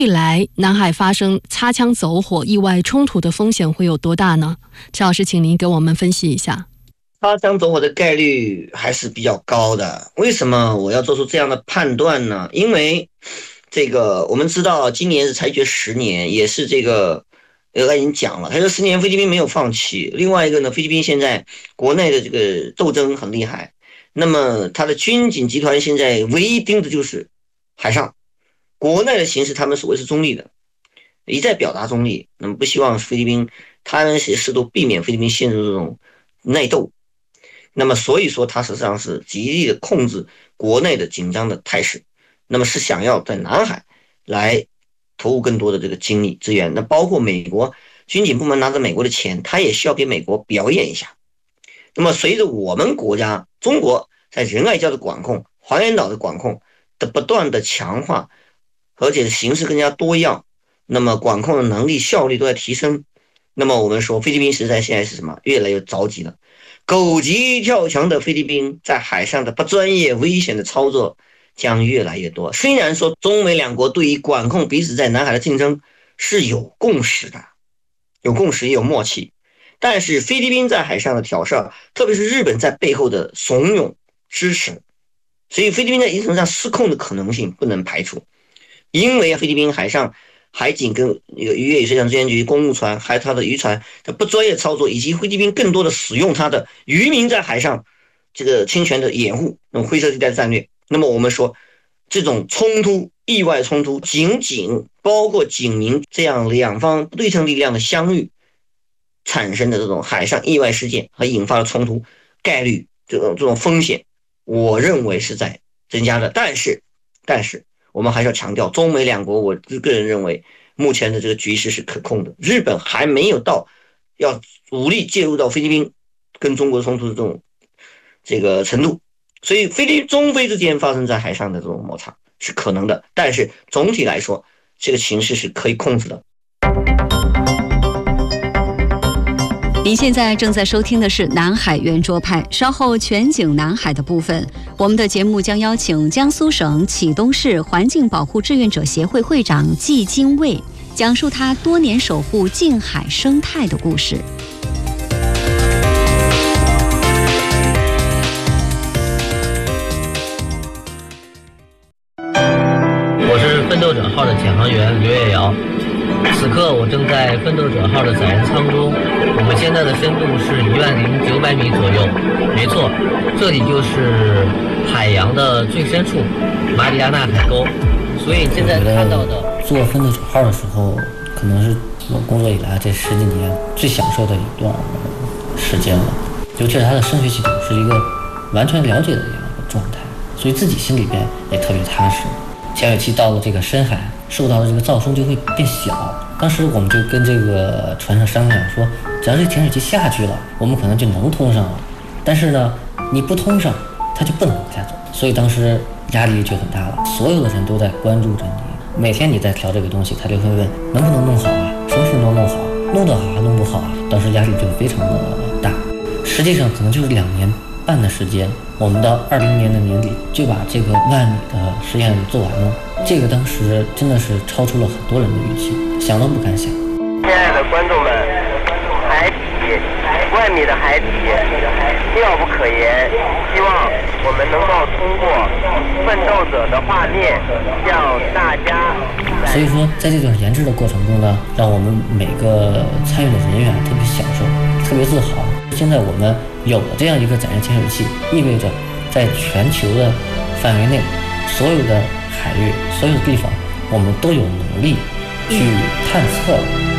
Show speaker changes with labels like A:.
A: 未来南海发生擦枪走火、意外冲突的风险会有多大呢？陈老师，请您给我们分析一下。
B: 擦枪走火的概率还是比较高的。为什么我要做出这样的判断呢？因为我们知道今年是裁决10年，也是他已经讲了，他说10年菲律宾没有放弃。另外一个呢，菲律宾现在国内的这个斗争很厉害，那么他的军警集团现在唯一盯的就是海上，国内的形势他们所谓是中立的，一再表达中立，那么不希望菲律宾，他们也试图避免菲律宾陷入这种内斗。那么所以说他实际上是极力的控制国内的紧张的态势，那么是想要在南海来投入更多的这个精力资源。那包括美国军警部门拿着美国的钱，他也需要给美国表演一下。那么随着我们国家中国在仁爱礁的管控、黄岩岛的管控的不断的强化，而且形势更加多样，那么管控的能力效率都在提升。那么我们说菲律宾实在现在是什么？越来越着急了。狗急跳墙的菲律宾在海上的不专业危险的操作将越来越多。虽然说中美两国对于管控彼此在南海的竞争是有共识的，有共识也有默契，但是菲律宾在海上的挑事，特别是日本在背后的怂恿支持，所以菲律宾在一定程度上失控的可能性不能排除。因为菲律宾海上海警跟渔业与水产资源局公务船还有它的渔船的不专业操作，以及菲律宾更多的使用它的渔民在海上这个侵权的掩护，那么灰色地带战略。那么我们说这种冲突、意外冲突、警包括警民这样两方不对称力量的相遇产生的这种海上意外事件和引发的冲突概率，这种风险我认为是在增加的。但是我们还是要强调，中美两国我个人认为目前的这个局势是可控的，日本还没有到要武力介入到菲律宾跟中国冲突的这个程度，所以中菲之间发生在海上的这种摩擦是可能的，但是总体来说这个形势是可以控制的。
C: 您现在正在收听的是南海圆桌派，稍后全景南海的部分，我们的节目将邀请江苏省启东市环境保护志愿者协会会长季金卫，讲述他多年守护近海生态的故事。
D: 我是奋斗者号的潜航员刘月瑶，此刻我正在奋斗者号的载人舱中，我们现在的深度是10900米左右。没错，这里就是海洋的最深处，马里亚纳海沟。所以现在看到的
E: 做奋斗者号的时候，可能是我工作以来这10几年最享受的一段时间了。就觉得它的声学系统是一个完全了解的这样一个状态，所以自己心里边也特别踏实。潜水器到了这个深海，受到的这个噪声就会变小。当时我们就跟这个船上商量说，只要这潜水器下去了，我们可能就能通上了。但是呢，你不通上，它就不能往下走。所以当时压力就很大了，所有的人都在关注着你。每天你在调这个东西，他就会问能不能弄好啊，什么时候能弄好，弄得好还弄不好啊。当时压力就非常的大。实际上可能就是2年半的时间，我们到20年的年底就把这个10000米的实验做完了。这个当时真的是超出了很多人的预期，想都不敢想。
F: 亲爱的观众们，海底，10000米的海底，妙不可言。希望我们能够通过奋斗者的画面，向大家。
E: 所以说，在这段研制的过程中呢，让我们每个参与的人员特别享受，特别自豪。现在我们有了这样一个载人潜水器，意味着在全球的范围内，所有的海域、所有的地方，我们都有能力去探测